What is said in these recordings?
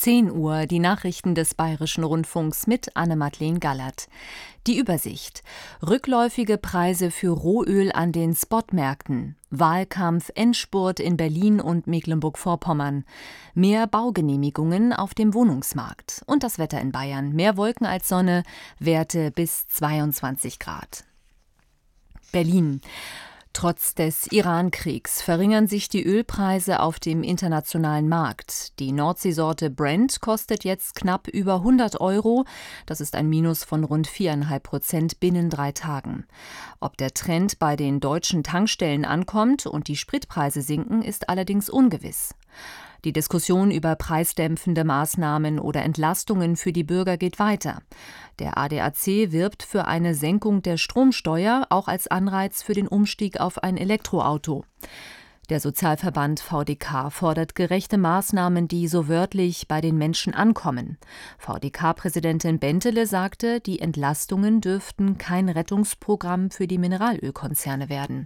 10 Uhr die Nachrichten des Bayerischen Rundfunks mit Anne-Madeleine Gallert. Die Übersicht. Rückläufige Preise für Rohöl an den Spotmärkten. Wahlkampf Endspurt in Berlin und Mecklenburg-Vorpommern. Mehr Baugenehmigungen auf dem Wohnungsmarkt. Und das Wetter in Bayern. Mehr Wolken als Sonne, Werte bis 22 Grad. Berlin. Trotz des Iran-Kriegs verringern sich die Ölpreise auf dem internationalen Markt. Die Nordseesorte Brent kostet jetzt knapp über 100 Euro. Das ist ein Minus von rund 4,5% binnen 3 Tagen. Ob der Trend bei den deutschen Tankstellen ankommt und die Spritpreise sinken, ist allerdings ungewiss. Die Diskussion über preisdämpfende Maßnahmen oder Entlastungen für die Bürger geht weiter. Der ADAC wirbt für eine Senkung der Stromsteuer, auch als Anreiz für den Umstieg auf ein Elektroauto. Der Sozialverband VDK fordert gerechte Maßnahmen, die so wörtlich bei den Menschen ankommen. VDK-Präsidentin Bentele sagte, die Entlastungen dürften kein Rettungsprogramm für die Mineralölkonzerne werden.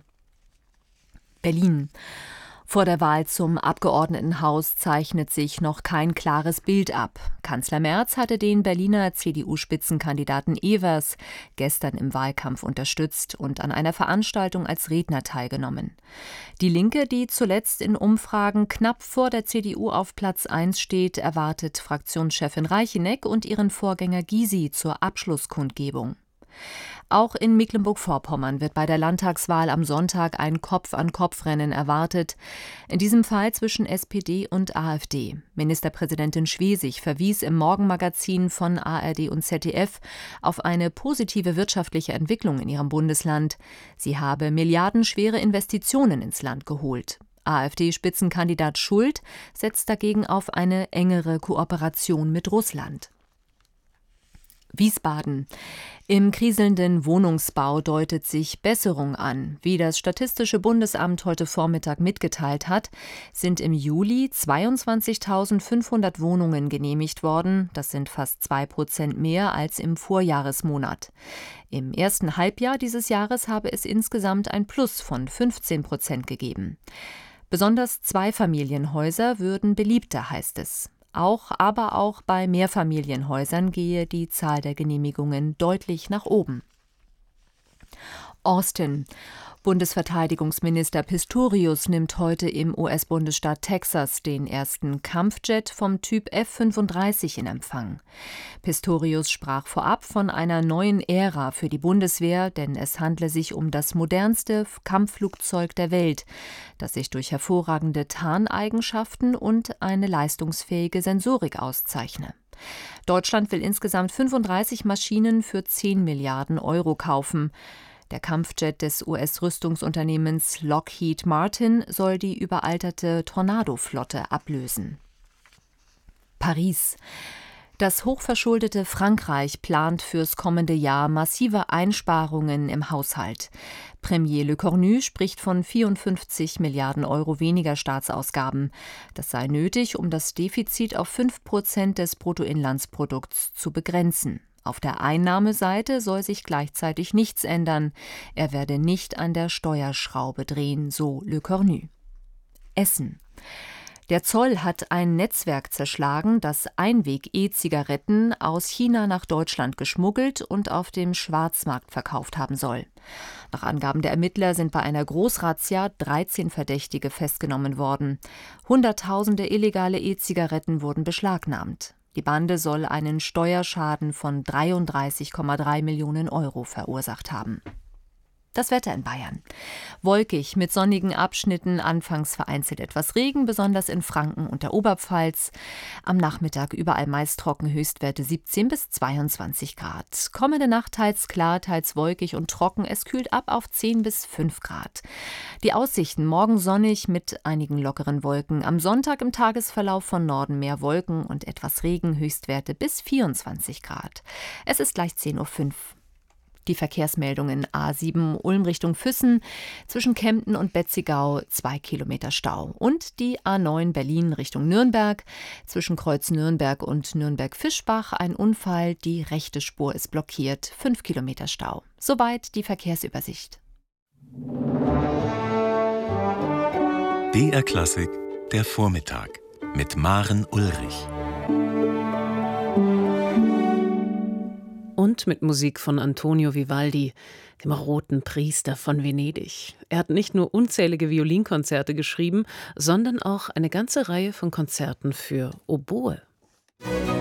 Berlin. Vor der Wahl zum Abgeordnetenhaus zeichnet sich noch kein klares Bild ab. Kanzler Merz hatte den Berliner CDU-Spitzenkandidaten Evers gestern im Wahlkampf unterstützt und an einer Veranstaltung als Redner teilgenommen. Die Linke, die zuletzt in Umfragen knapp vor der CDU auf Platz 1 steht, erwartet Fraktionschefin Reicheneck und ihren Vorgänger Gysi zur Abschlusskundgebung. Auch in Mecklenburg-Vorpommern wird bei der Landtagswahl am Sonntag ein Kopf-an-Kopf-Rennen erwartet, in diesem Fall zwischen SPD und AfD. Ministerpräsidentin Schwesig verwies im Morgenmagazin von ARD und ZDF auf eine positive wirtschaftliche Entwicklung in ihrem Bundesland. Sie habe milliardenschwere Investitionen ins Land geholt. AfD-Spitzenkandidat Schult setzt dagegen auf eine engere Kooperation mit Russland. Wiesbaden. Im kriselnden Wohnungsbau deutet sich Besserung an. Wie das Statistische Bundesamt heute Vormittag mitgeteilt hat, sind im Juli 22.500 Wohnungen genehmigt worden. Das sind fast 2% mehr als im Vorjahresmonat. Im ersten Halbjahr dieses Jahres habe es insgesamt ein Plus von 15% gegeben. Besonders Zweifamilienhäuser würden beliebter, heißt es. Aber auch bei Mehrfamilienhäusern gehe die Zahl der Genehmigungen deutlich nach oben. Austin. Bundesverteidigungsminister Pistorius nimmt heute im US-Bundesstaat Texas den ersten Kampfjet vom Typ F-35 in Empfang. Pistorius sprach vorab von einer neuen Ära für die Bundeswehr, denn es handle sich um das modernste Kampfflugzeug der Welt, das sich durch hervorragende Tarneigenschaften und eine leistungsfähige Sensorik auszeichne. Deutschland will insgesamt 35 Maschinen für 10 Milliarden Euro kaufen. Der Kampfjet des US-Rüstungsunternehmens Lockheed Martin soll die überalterte Tornado-Flotte ablösen. Paris. Das hochverschuldete Frankreich plant fürs kommende Jahr massive Einsparungen im Haushalt. Premier Le Cornu spricht von 54 Milliarden Euro weniger Staatsausgaben. Das sei nötig, um das Defizit auf 5% des Bruttoinlandsprodukts zu begrenzen. Auf der Einnahmeseite soll sich gleichzeitig nichts ändern. Er werde nicht an der Steuerschraube drehen, so Le Cornu. Essen. Der Zoll hat ein Netzwerk zerschlagen, das Einweg-E-Zigaretten aus China nach Deutschland geschmuggelt und auf dem Schwarzmarkt verkauft haben soll. Nach Angaben der Ermittler sind bei einer Großrazzia 13 Verdächtige festgenommen worden. Hunderttausende illegale E-Zigaretten wurden beschlagnahmt. Die Bande soll einen Steuerschaden von 33,3 Millionen Euro verursacht haben. Das Wetter in Bayern. Wolkig mit sonnigen Abschnitten, anfangs vereinzelt etwas Regen, besonders in Franken und der Oberpfalz. Am Nachmittag überall meist trocken, Höchstwerte 17 bis 22 Grad. Kommende Nacht teils klar, teils wolkig und trocken. Es kühlt ab auf 10 bis 5 Grad. Die Aussichten: morgen sonnig mit einigen lockeren Wolken. Am Sonntag im Tagesverlauf von Norden mehr Wolken und etwas Regen, Höchstwerte bis 24 Grad. Es ist gleich 10:05 Uhr. Die Verkehrsmeldungen: A7 Ulm Richtung Füssen, zwischen Kempten und Betzigau 2 Kilometer Stau. Und die A9 Berlin Richtung Nürnberg, zwischen Kreuz Nürnberg und Nürnberg-Fischbach ein Unfall, die rechte Spur ist blockiert, 5 Kilometer Stau. Soweit die Verkehrsübersicht. BR Klassik, der Vormittag mit Maren Ulrich. Und mit Musik von Antonio Vivaldi, dem Roten Priester von Venedig. Er hat nicht nur unzählige Violinkonzerte geschrieben, sondern auch eine ganze Reihe von Konzerten für Oboe.